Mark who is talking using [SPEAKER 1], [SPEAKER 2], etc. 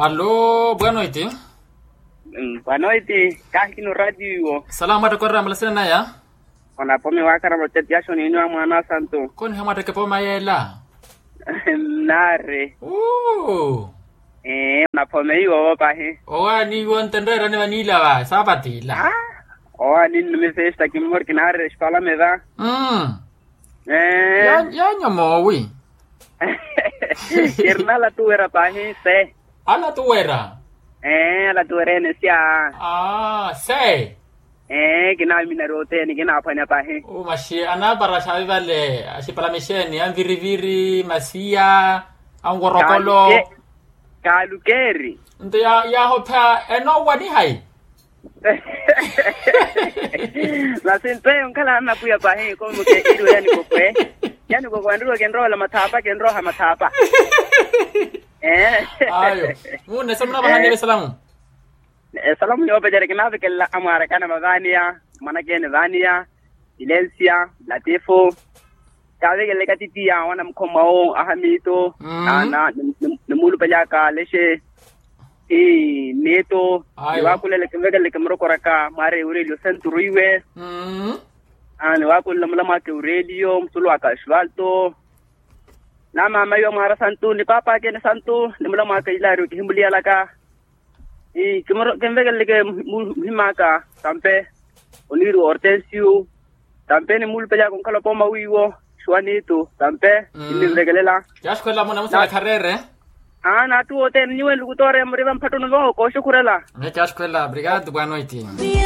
[SPEAKER 1] Allo, boa noite.
[SPEAKER 2] Boa noite, aqui no radio.
[SPEAKER 1] Salamu alaikum warahmatullahi na ya.
[SPEAKER 2] Ona pome wakara mo tetiasho ni nwa mwana santo.
[SPEAKER 1] Koni hamata ke poma yela.
[SPEAKER 2] Nare. Na pome yo pa he.
[SPEAKER 1] Owa ni wontendera ni vanila wa, sabatila.
[SPEAKER 2] Owa ni me festa ki mor ki nare escola me da.
[SPEAKER 1] Ya nyomo wi.
[SPEAKER 2] Kirnala tu era pa he se.
[SPEAKER 1] Ala tu era.
[SPEAKER 2] La tu era nesia.
[SPEAKER 1] Se.
[SPEAKER 2] Kina minarote ni kina apanya pa he.
[SPEAKER 1] Mashi ana barasha vale, asipala misheni, anviriviri, masia, angorokolo.
[SPEAKER 2] Kalukeri.
[SPEAKER 1] Nto ya hopa eno wadi hai.
[SPEAKER 2] La sente unkala na puya pa he ko mo ke iru yani ko kwe. Yani ko kwandiro kenro la matapa kenro ha matapa.
[SPEAKER 1] Ayo. Mune samna bahane salamu.
[SPEAKER 2] Salamu yo bejere kinabe kella amara kana magania, manakene vania, silencia, latifo. Kawe kelle katitia wana mkomao ahamito, ana nemulu pajaka leshe. Neto, wakule lekemvega lekemrokoraka mare Aurelio Centuriwe. Wakule mlama ke Aurelio msulu akashwalto. Na mama yo mara santu ni papa kene santu ni mlama ke Ilario kihimbulia laka. Kemvega leke himaka tampe Oniru Hortensio tampe ni mulu pajaka unkala poma wiwo shwanito tampe ni regelela.
[SPEAKER 1] Yashkwela mona musala karere.
[SPEAKER 2] Na tu hotel niwe lugutore mriva mpatuno go ko shukurela.
[SPEAKER 1] Mekashkwela, obrigado, boa noite.